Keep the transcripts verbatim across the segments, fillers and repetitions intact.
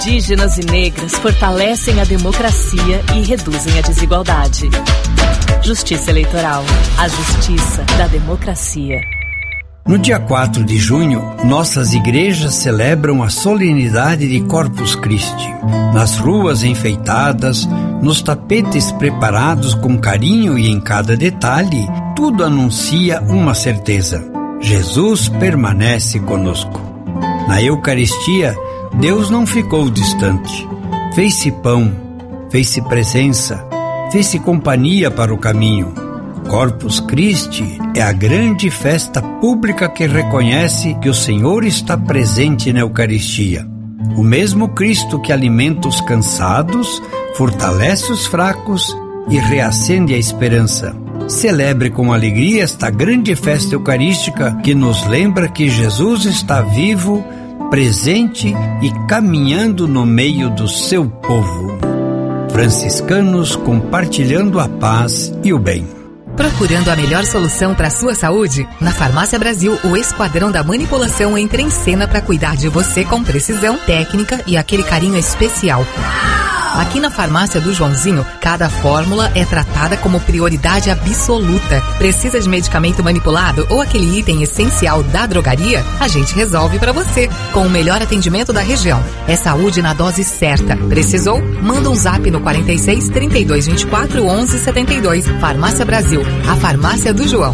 Indígenas e negras fortalecem a democracia e reduzem a desigualdade. Justiça Eleitoral. A justiça da democracia. No dia quatro de junho, nossas igrejas celebram a solenidade de Corpus Christi. Nas ruas enfeitadas, nos tapetes preparados com carinho e em cada detalhe, tudo anuncia uma certeza: Jesus permanece conosco. Na Eucaristia, Deus não ficou distante. Fez-se pão, fez-se presença, fez-se companhia para o caminho. Corpus Christi é a grande festa pública que reconhece que o Senhor está presente na Eucaristia. O mesmo Cristo que alimenta os cansados, fortalece os fracos e reacende a esperança. Celebre com alegria esta grande festa eucarística que nos lembra que Jesus está vivo, presente e caminhando no meio do seu povo. Franciscanos compartilhando a paz e o bem. Procurando a melhor solução para a sua saúde? Na Farmácia Brasil, o Esquadrão da Manipulação entra em cena para cuidar de você com precisão, técnica e aquele carinho especial. Aqui na Farmácia do Joãozinho, cada fórmula é tratada como prioridade absoluta. Precisa de medicamento manipulado ou aquele item essencial da drogaria? A gente resolve para você, com o melhor atendimento da região. É saúde na dose certa. Precisou? Manda um zap no quarenta e seis, trinta e dois, vinte e quatro, onze, setenta e dois. Farmácia Brasil, a farmácia do João.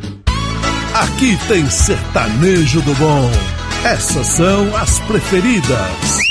Aqui tem sertanejo do bom. Essas são as preferidas.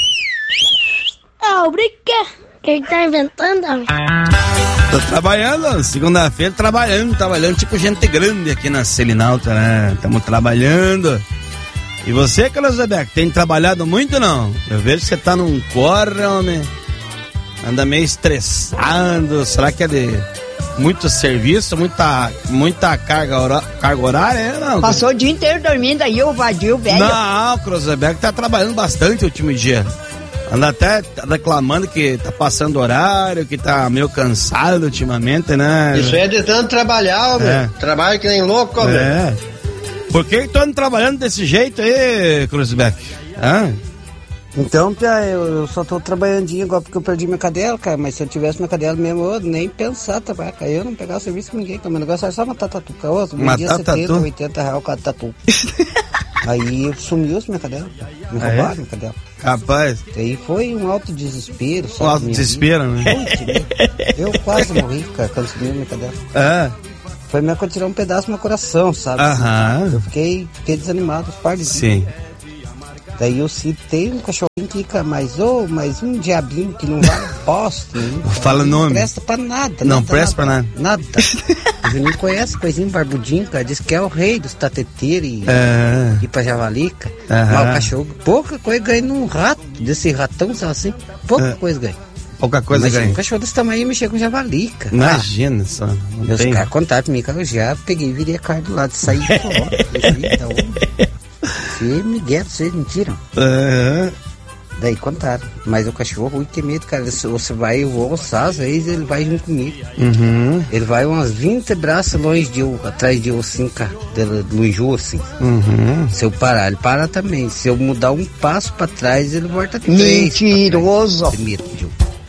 Ô, brinca, quem tá inventando, amigo? Tô trabalhando, segunda-feira trabalhando, trabalhando tipo gente grande aqui na Selinalta, né? Estamos trabalhando. E você, Carlos Rebeca, tem trabalhado muito, não? Eu vejo que você tá num corre, homem. Anda meio estressado. Será que é de muito serviço, muita, muita carga, hora, carga horária? Não? Passou o dia inteiro dormindo aí, o vadio, velho. Não, o Carlos Rebeca tá trabalhando bastante o último dia. Anda até reclamando que tá passando horário, que tá meio cansado ultimamente, né? Isso é de tanto trabalhar, homem. É. Trabalho que nem louco, homem. É. Por que tu anda trabalhando desse jeito aí, Cruzbeck? Ah? Então, Pia, eu, eu só tô trabalhandinho agora porque eu perdi minha cadela, cara. Mas se eu tivesse minha cadela mesmo, eu nem pensar trabalhar, cara. Eu não pegava serviço com ninguém, cara. Meu negócio era só matar tatu, cara. Vendia setenta, oitenta reais cada tatu. Aí sumiu minha cadela. Me ah, roubaram é? minha cadela. Rapaz. Aí foi um alto desespero. Um alto desespero, né? Eu quase morri, cara, quando sumiu minha cadela. Ah. Foi mesmo quando tirou um pedaço do meu coração, sabe? Aham. Eu fiquei, fiquei desanimado, os par de dias. Sim. Daí eu citei um cachorrinho que fica, mas ô, oh, mais um diabinho que não vale bosta. Não fala nome. Não presta pra nada. Não nada, presta nada, pra nada. Nada. O Juninho conhece, coisinho barbudinho, cara. Diz que é o rei dos tateteiros e, é. e pra javalica. Aham. Mas o cachorro, pouca coisa ganha num rato, desse ratão, sabe assim? Pouca é. coisa ganha. Pouca coisa ganha. Um cachorro desse tamanho mexer com javalica. Imagina ah, só. Meus tem... caras contaram pra mim, cara, eu já peguei e virei a cara do lado, saí de fora. Se Miguel, vocês me tiram. Uhum. Daí contaram. Mas o cachorro, ui, tem medo, cara. Se você vai, eu vou alçar, às vezes ele vai junto comigo. Uhum. Ele vai umas vinte braços longe de eu, atrás de eu, assim, cara. Do Iju, assim. Uhum. Se eu parar, ele para também. Se eu mudar um passo pra trás, ele volta três. Mentiroso! Tem medo de eu.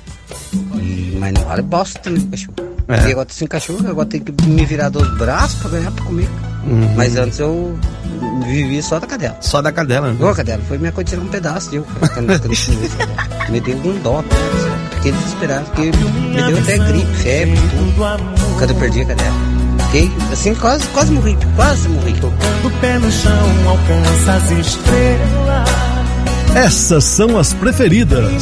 E, mas não vale bosta também, cachorro. É. E agora tô sem cachorro, agora tem que me virar dos braços pra ganhar pra comer. Uhum. Mas antes eu vivi só da cadela. Só da cadela, né? Não, a cadela foi minha coisa tirar um pedaço de eu. Me deu um dó, fiquei desesperado, porque me deu até gripe, febre, tudo. Quando eu perdi a cadela. Fiquei assim, quase, quase morri, quase morri. Tocando o pé no chão, alcança as estrelas. Essas são as preferidas